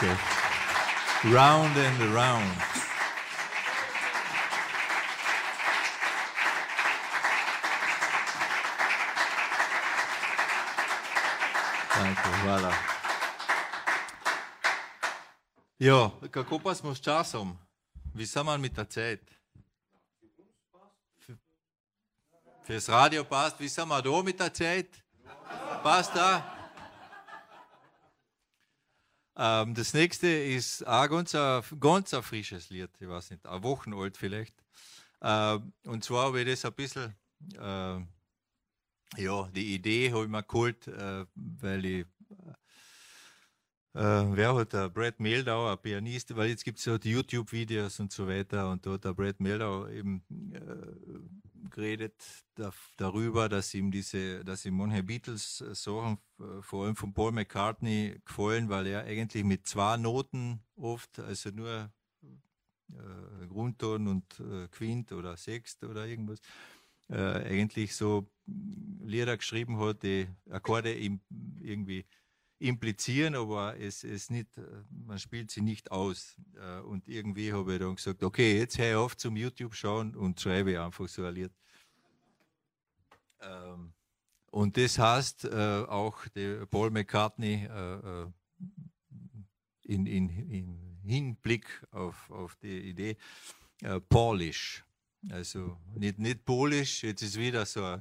Okay. Round and around. Danke, voilà. Ja, kako pa smo s časom? Wie sind wir mit der Zeit? Fürs Radio passt. Wie sind wir da mit der Zeit? Passt da? Das nächste ist auch ganz ein frisches Lied. Ich weiß nicht, eine Woche alt vielleicht. Und zwar habe ich das ein bisschen, ja, die Idee habe ich mir geholt, weil ich, wer hat der Brad Mehldau, ein Pianist, weil jetzt gibt es ja die YouTube-Videos und so weiter und da hat der Brad Mehldau eben geredet darüber, dass ihm manche Beatles-Sachen, vor allem von Paul McCartney, gefallen, weil er eigentlich mit 2 Noten oft, also nur Grundton und Quint oder Sext oder irgendwas, eigentlich so Lieder geschrieben hat, die Akkorde irgendwie implizieren, aber es nicht, man spielt sie nicht aus. Und irgendwie habe ich dann gesagt, okay, jetzt höre ich auf zum YouTube schauen und schreibe einfach so ein Lied. Und das heißt auch der Paul McCartney in Hinblick auf die Idee Paulish. Also nicht Polish, jetzt ist wieder so